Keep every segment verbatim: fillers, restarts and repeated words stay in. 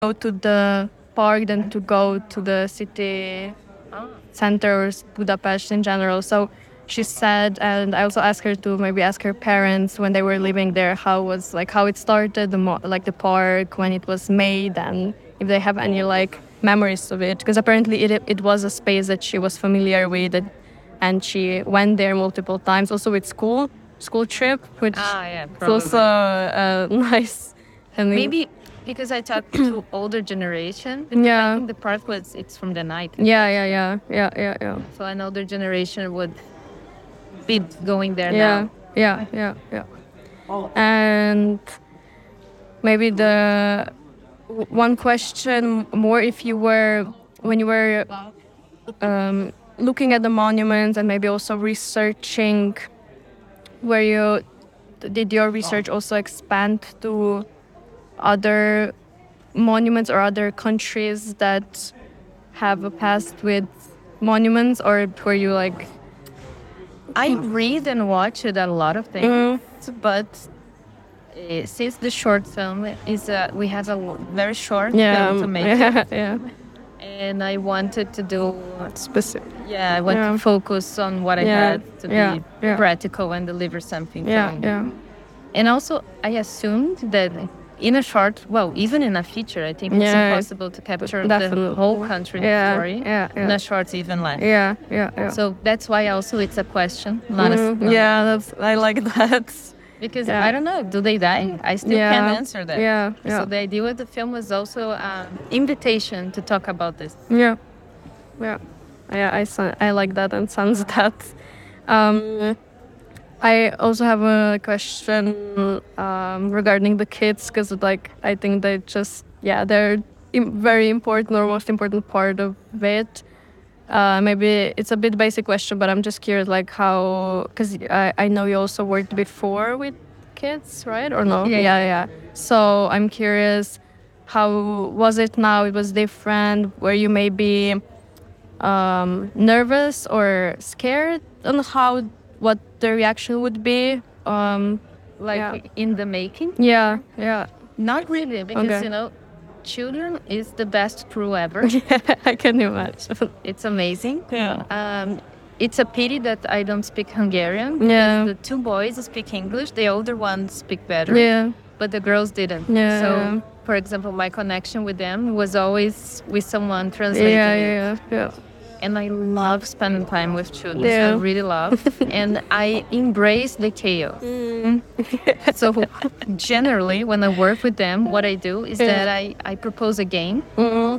go to the park than to go to the city center or Budapest in general. So she said, and I also asked her to maybe ask her parents when they were living there how was like how it started, the mo- like the park when it was made, and if they have any like memories of it, because apparently it it was a space that she was familiar with, it, and she went there multiple times, also with school school trip, which Ah, yeah, is also uh, nice. I mean, maybe because I talked to older generation. Because I yeah, think the park was it's from the night. yeah, yeah, yeah, yeah, yeah, yeah. So an older generation would be going there Yeah, now. yeah, yeah, yeah. And maybe the w- one question more, if you were when you were um, looking at the monuments and maybe also researching, where you did your research also expand to other monuments or other countries that have a past with monuments, or were you like I read and watch it a lot of things, but uh, since the short film is uh, we have a l- very short yeah, film to um, make, yeah, yeah, and I wanted to do specific, yeah I want Yeah. to focus on what I Yeah, had to yeah, be yeah. practical and deliver something. yeah, from yeah, And also, I assumed that in a short, well, even in a feature, I think it's Yeah. impossible to capture the Definitely. whole country Yeah, story. yeah, yeah. In a short, even less. yeah, yeah, yeah. So that's why also it's a question, not a Mm, s- yeah, that's I like that. because Yeah. I don't know, do they die? I still Yeah. can't answer that. Yeah, yeah. So the idea with the film was also an invitation to talk about this. Yeah, yeah, yeah. I son- I like that and sounds that. Um, I also have a question um, regarding the kids, because like I think they just yeah they're im- very important or most important part of it. Uh, maybe it's a bit basic question, but I'm just curious, like how, because I, I know you also worked before with kids, right? Or no? Yeah. yeah, yeah. So I'm curious, how was it now? It was different. Were you maybe um, nervous or scared on how what the reaction would be? Um, Like Yeah. in the making? yeah, yeah. Not really, because, Okay. you know, children is the best crew ever. I can imagine. It's amazing. Yeah. Um, it's a pity that I don't speak Hungarian. Yeah. The two boys speak English. The older ones speak better. Yeah. But the girls didn't. Yeah. So, for example, my connection with them was always with someone translating Yeah, it. yeah, yeah. And I love spending time with children. Yeah. I really love. And I embrace the chaos. Mm. So generally, when I work with them, what I do is Yeah. that I, I propose a game. Mm.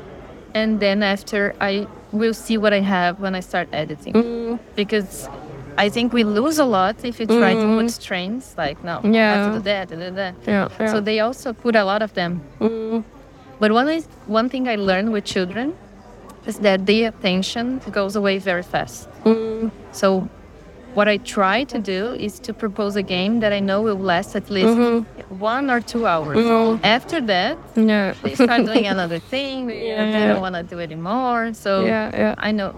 And then after, I will see what I have when I start editing. Mm. Because I think we lose a lot if you try to put strains. Like, no, I Yeah. have to do that, da, da, da. Yeah, yeah. So they also put a lot of them. Mm. But one, is, one thing I learned with children is that the attention goes away very fast. Mm. So what I try to do is to propose a game that I know will last at least one or two hours. Mhm. After that, Yeah. they start doing another thing. They, Yeah. they don't want to do it anymore. So Yeah, yeah. I know.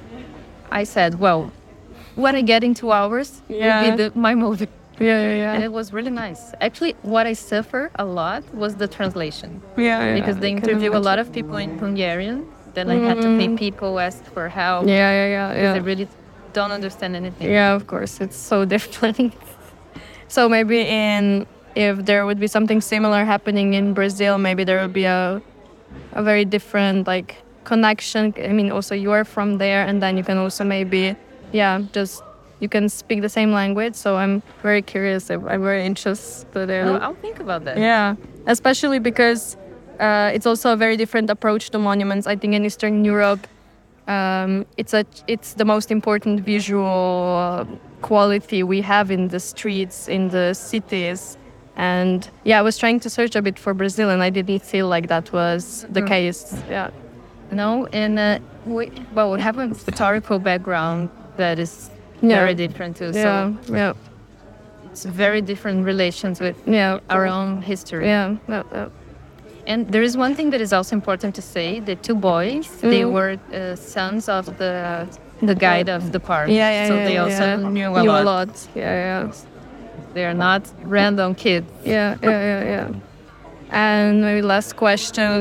I said, well, what I get in two hours Yeah. will be the, my movie. Yeah, yeah, And yeah. it was really nice. Actually, what I suffer a lot was the translation. Yeah, yeah. Because they I can interview a imagine. lot of people in Hungarian. Then I had to pay people, ask for help. Yeah, yeah, yeah, They yeah. really don't understand anything. Yeah, of course, it's so different. So maybe in if there would be something similar happening in Brazil, maybe there would be a a very different like connection. I mean, also you are from there, and then you can also maybe, yeah, just you can speak the same language. So I'm very curious. I'm I'm very interested in. I'll, I'll think about that. Yeah, especially because uh, it's also a very different approach to monuments. I think in Eastern Europe, um, it's a it's the most important visual uh, quality we have in the streets, in the cities. And yeah, I was trying to search a bit for Brazil, and I didn't feel like that was the case. Yeah, No, and uh, we, well, we have a historical background that is Yeah. very different too. yeah, So yeah, it's very different relations with yeah, our own history. yeah, yeah, yeah. And there is one thing that is also important to say: the two boys, they Mm. were uh, sons of the the guide of the park. Yeah, yeah, so yeah, they yeah, also yeah. knew a Knew lot. a lot. Yeah, yeah, They are not random kids. yeah, yeah, yeah, yeah. And maybe last question.